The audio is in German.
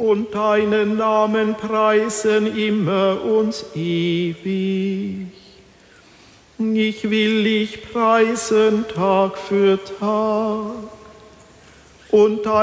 und deinen Namen preisen immer und ewig. Ich will dich preisen Tag für Tag und